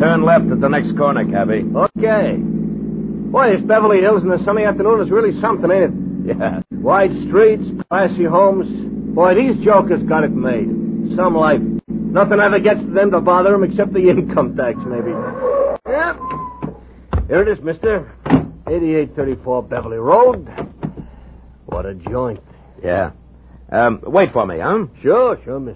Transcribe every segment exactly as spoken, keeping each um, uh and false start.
Turn left at the next corner, cabby. Okay. Boy, this Beverly Hills in the sunny afternoon is really something, ain't it? Yeah. Wide streets, classy homes. Boy, these jokers got it made. Some life. Nothing ever gets to them to bother them except the income tax, maybe. Yep. Here it is, mister. eighty-eight thirty-four Beverly Road. What a joint. Yeah. Um, wait for me, huh? Sure, sure, mister.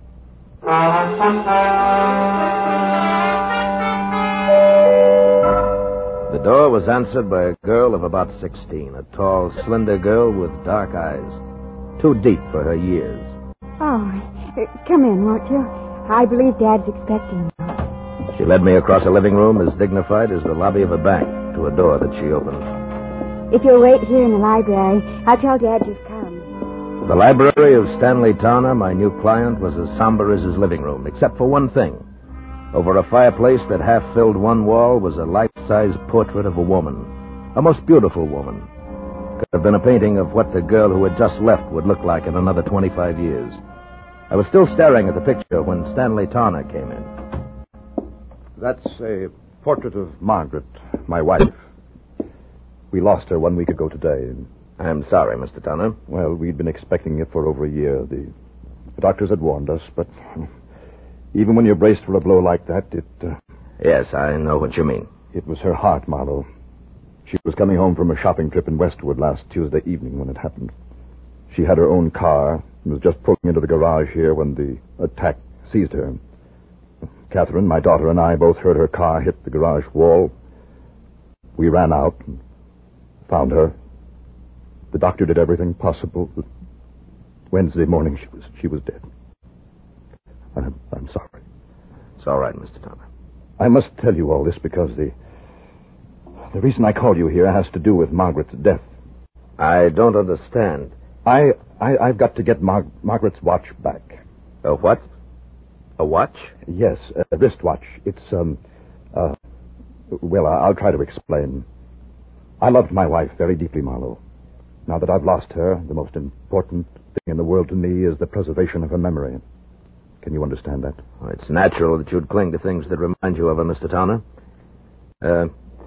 The door was answered by a girl of about sixteen, a tall, slender girl with dark eyes, too deep for her years. Oh, uh, come in, won't you? I believe Dad's expecting you. She led me across a living room as dignified as the lobby of a bank to a door that she opened. If you'll wait here in the library, I'll tell Dad you've come. The library of Stanley Towner, my new client, was as somber as his living room, except for one thing. Over a fireplace that half filled one wall was a life-size portrait of a woman. A most beautiful woman. Could have been a painting of what the girl who had just left would look like in another twenty-five years. I was still staring at the picture when Stanley Towner came in. That's a portrait of Margaret, my wife. We lost her one week ago today. I'm sorry, Mister Towner. Well, we'd been expecting it for over a year. The, the doctors had warned us, but even when you're braced for a blow like that, it... Uh, yes, I know what you mean. It was her heart, Marlowe. She was coming home from a shopping trip in Westwood last Tuesday evening when it happened. She had her own car and was just pulling into the garage here when the attack seized her. Catherine, my daughter, and I both heard her car hit the garage wall. We ran out and found her. The doctor did everything possible. But Wednesday morning, she was she was dead. I'm, I'm sorry. It's all right, Mister Towner. I must tell you all this because the the reason I called you here has to do with Margaret's death. I don't understand. I, I I've got to get Mar- Margaret's watch back. A what? A watch? Yes, a wristwatch. It's um, uh, well, I'll try to explain. I loved my wife very deeply, Marlowe. Now that I've lost her, the most important thing in the world to me is the preservation of her memory. Can you understand that? Well, it's natural that you'd cling to things that remind you of her, Mister Towner. Uh,